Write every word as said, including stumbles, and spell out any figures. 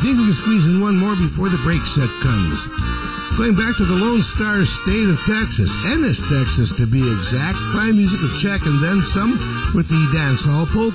think we can squeeze in one more before the break set comes. Going back to the Lone Star State of Texas, Ennis, Texas to be exact. Fine music with Czech and then some with the dancehall polka.